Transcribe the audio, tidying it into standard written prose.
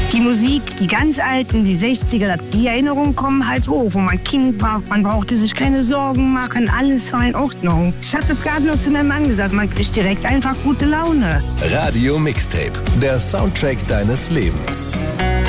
Die Musik, die ganz alten, die 60er, die Erinnerungen kommen halt hoch, wo man Kind war. Man brauchte sich keine Sorgen machen, alles war in Ordnung. Ich habe das gerade noch zu meinem Mann gesagt, man kriegt direkt einfach gute Laune. Radio Mixtape, der Soundtrack deines Lebens.